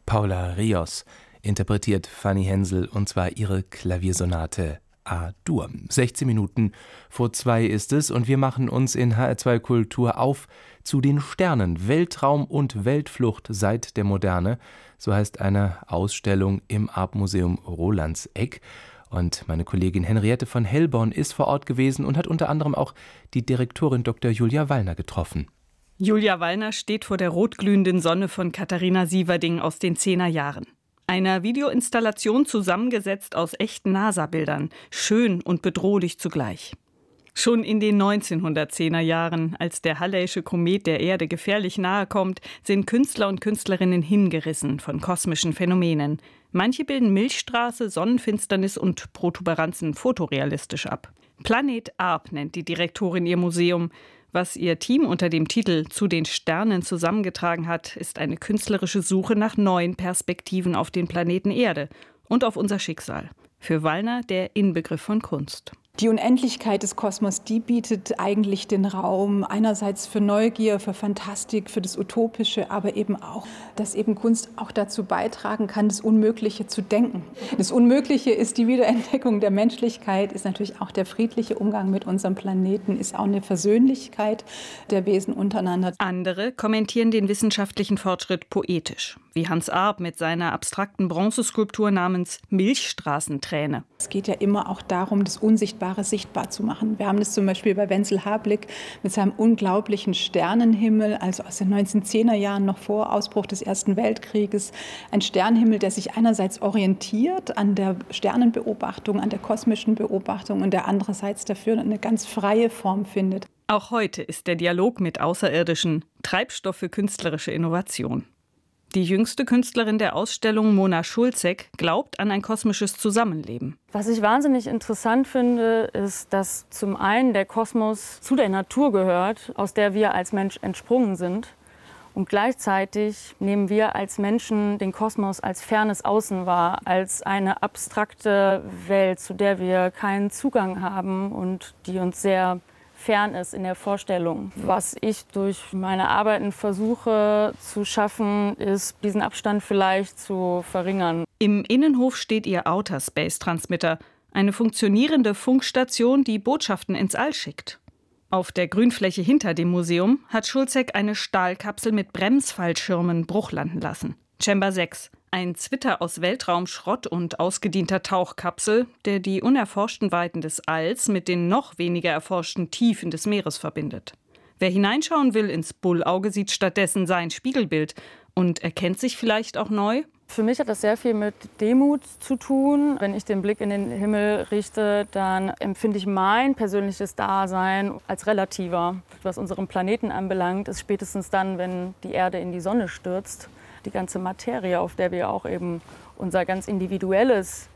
Paula Rios interpretiert Fanny Hensel, und zwar ihre Klaviersonate A-Dur. 16 Minuten vor 2 ist es, und wir machen uns in HR2 Kultur auf zu den Sternen. Weltraum und Weltflucht seit der Moderne. So heißt eine Ausstellung im Artmuseum Rolandseck. Und meine Kollegin Henriette von Hellborn ist vor Ort gewesen und hat unter anderem auch die Direktorin Dr. Julia Wallner getroffen. Julia Wallner steht vor der rotglühenden Sonne von Katharina Sieverding aus den 10er Jahren. Einer Videoinstallation zusammengesetzt aus echten NASA-Bildern, schön und bedrohlich zugleich. Schon in den 1910er Jahren, als der Halley'sche Komet der Erde gefährlich nahe kommt, sind Künstler und Künstlerinnen hingerissen von kosmischen Phänomenen. Manche bilden Milchstraße, Sonnenfinsternis und Protuberanzen fotorealistisch ab. Planet Arp nennt die Direktorin ihr Museum. Was ihr Team unter dem Titel »Zu den Sternen« zusammengetragen hat, ist eine künstlerische Suche nach neuen Perspektiven auf den Planeten Erde und auf unser Schicksal. Für Wallner der Inbegriff von Kunst. Die Unendlichkeit des Kosmos, die bietet eigentlich den Raum einerseits für Neugier, für Fantastik, für das Utopische, aber eben auch, dass eben Kunst auch dazu beitragen kann, das Unmögliche zu denken. Das Unmögliche ist die Wiederentdeckung der Menschlichkeit, ist natürlich auch der friedliche Umgang mit unserem Planeten, ist auch eine Versöhnlichkeit der Wesen untereinander. Andere kommentieren den wissenschaftlichen Fortschritt poetisch, wie Hans Arp mit seiner abstrakten Bronzeskulptur namens Milchstraßenträne. Es geht ja immer auch darum, das Unsichtbare sichtbar zu machen. Wir haben das zum Beispiel bei Wenzel Hablick mit seinem unglaublichen Sternenhimmel, also aus den 1910er Jahren, noch vor Ausbruch des Ersten Weltkrieges. Ein Sternenhimmel, der sich einerseits orientiert an der Sternenbeobachtung, an der kosmischen Beobachtung und der andererseits dafür eine ganz freie Form findet. Auch heute ist der Dialog mit Außerirdischen Treibstoff für künstlerische Innovation. Die jüngste Künstlerin der Ausstellung, Mona Schulzek, glaubt an ein kosmisches Zusammenleben. Was ich wahnsinnig interessant finde, ist, dass zum einen der Kosmos zu der Natur gehört, aus der wir als Mensch entsprungen sind. Und gleichzeitig nehmen wir als Menschen den Kosmos als fernes Außen wahr, als eine abstrakte Welt, zu der wir keinen Zugang haben und die uns sehr fern ist in der Vorstellung. Was ich durch meine Arbeiten versuche zu schaffen, ist, diesen Abstand vielleicht zu verringern. Im Innenhof steht ihr Outer Space Transmitter, eine funktionierende Funkstation, die Botschaften ins All schickt. Auf der Grünfläche hinter dem Museum hat Schulzek eine Stahlkapsel mit Bremsfallschirmen Bruch landen lassen. Chamber 6. Ein Zwitter aus Weltraumschrott und ausgedienter Tauchkapsel, der die unerforschten Weiten des Alls mit den noch weniger erforschten Tiefen des Meeres verbindet. Wer hineinschauen will ins Bullauge, sieht stattdessen sein Spiegelbild und erkennt sich vielleicht auch neu. Für mich hat das sehr viel mit Demut zu tun. Wenn ich den Blick in den Himmel richte, dann empfinde ich mein persönliches Dasein als relativer. Was unseren Planeten anbelangt, ist spätestens dann, wenn die Erde in die Sonne stürzt, die ganze Materie, auf der wir auch eben unser ganz individuelles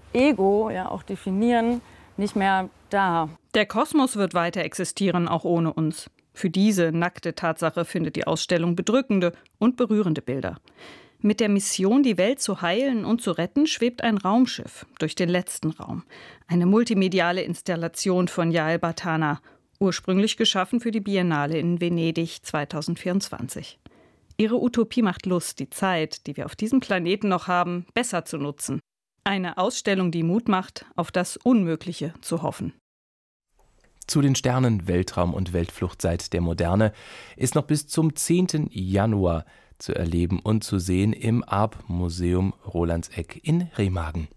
Ego ja auch definieren, nicht mehr da. Der Kosmos wird weiter existieren, auch ohne uns. Für diese nackte Tatsache findet die Ausstellung bedrückende und berührende Bilder. Mit der Mission, die Welt zu heilen und zu retten, schwebt ein Raumschiff durch den letzten Raum. Eine multimediale Installation von Yael Bartana, ursprünglich geschaffen für die Biennale in Venedig 2024. Ihre Utopie macht Lust, die Zeit, die wir auf diesem Planeten noch haben, besser zu nutzen. Eine Ausstellung, die Mut macht, auf das Unmögliche zu hoffen. Zu den Sternen, Weltraum und Weltflucht seit der Moderne ist noch bis zum 10. Januar zu erleben und zu sehen im Arp-Museum Rolandseck in Remagen.